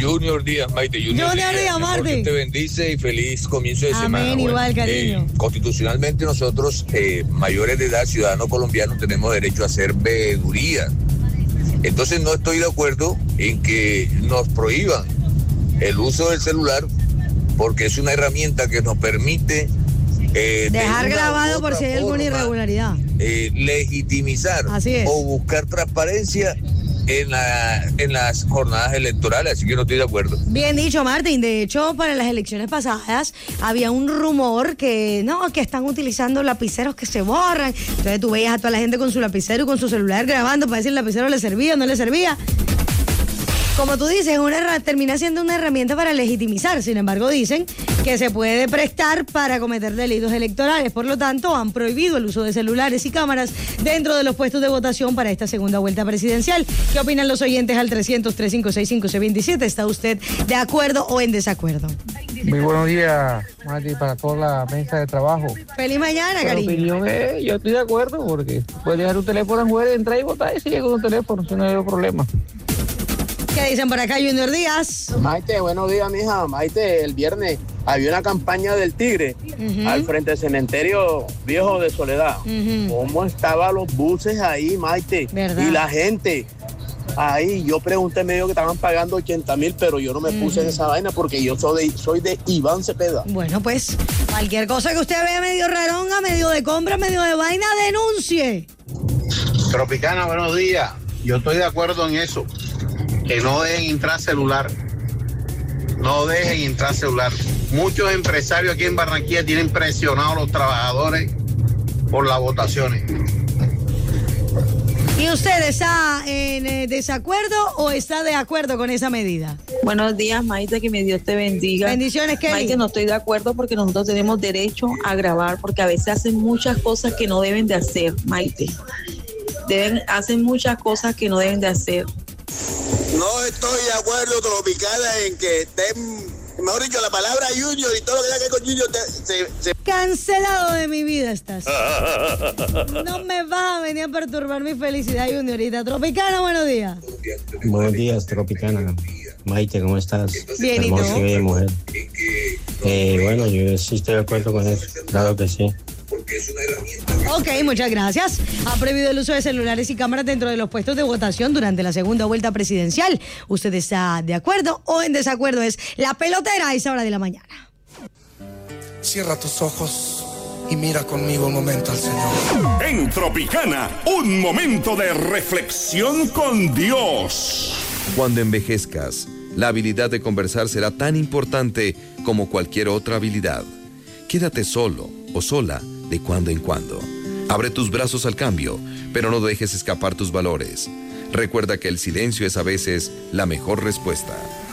Junior Díaz, Maite. Junior Díaz, Martín. Que te bendice y feliz comienzo de semana. Amén, igual, cariño. Constitucionalmente nosotros, mayores de edad, ciudadanos colombianos, tenemos derecho a hacer veeduría. Entonces no estoy de acuerdo en que nos prohíban el uso del celular, porque es una herramienta que nos permite dejar grabado por si hay alguna irregularidad, legitimizar o buscar transparencia en las jornadas electorales, así que no estoy de acuerdo. Bien dicho, Martín. De hecho, para las elecciones pasadas había un rumor que están utilizando lapiceros que se borran. Entonces tú veías a toda la gente con su lapicero y con su celular grabando para ver si el lapicero le servía o no le servía. Como tú dices, termina siendo una herramienta para legitimizar. Sin embargo, dicen que se puede prestar para cometer delitos electorales. Por lo tanto, han prohibido el uso de celulares y cámaras dentro de los puestos de votación para esta segunda vuelta presidencial. ¿Qué opinan los oyentes al 300-356-5627? ¿Está usted de acuerdo o en desacuerdo? Muy buenos días, Mati, para toda la mesa de trabajo. Feliz mañana, cariño. Mi opinión es, yo estoy de acuerdo, porque puedes dejar un teléfono afuera, entrar y votar y sigue con un teléfono, si no hay problema. ¿Qué dicen por acá, Junior Díaz? Maite, buenos días, mija. Maite, el viernes había una campaña del Tigre al frente del cementerio viejo de Soledad. ¿Cómo estaban los buses ahí, Maite? ¿Verdad? Y la gente ahí. Yo pregunté, me dijo que estaban pagando 80,000, pero yo no me puse en esa vaina porque yo soy de Iván Cepeda. Bueno, pues, cualquier cosa que usted vea medio raronga, medio de compra, medio de vaina, denuncie. Tropicana, buenos días. Yo estoy de acuerdo en eso. Que no dejen entrar celular. No dejen entrar celular. Muchos empresarios aquí en Barranquilla tienen presionados a los trabajadores por las votaciones. ¿Y usted está en desacuerdo o está de acuerdo con esa medida? Buenos días, Maite, que mi Dios te bendiga. Bendiciones, Kelly. Maite, no estoy de acuerdo porque nosotros tenemos derecho a grabar, porque a veces hacen muchas cosas que no deben de hacer, Maite. Hacen muchas cosas que no deben de hacer. No estoy de acuerdo, Tropicana, en que estén, mejor dicho, la palabra Junior y todo lo que tenga que ver con Junior se... Cancelado de mi vida estás. No me vas a venir a perturbar mi felicidad, Juniorita. Tropicana, buenos días. Buenos días, Tropicana. Maite, ¿cómo estás? Bien, ¿y tú? Hermosa y bella mujer. Bueno, yo sí estoy de acuerdo con eso, claro que sí. Ok, muchas gracias. Ha prohibido el uso de celulares y cámaras dentro de los puestos de votación durante la segunda vuelta presidencial. ¿Usted está de acuerdo o en desacuerdo? Es La Pelotera a esa hora de la mañana. Cierra tus ojos y mira conmigo un momento al Señor. En Tropicana, un momento de reflexión con Dios. Cuando envejezcas, la habilidad de conversar será tan importante como cualquier otra habilidad. Quédate solo o sola de cuando en cuando. Abre tus brazos al cambio, pero no dejes escapar tus valores. Recuerda que el silencio es a veces la mejor respuesta.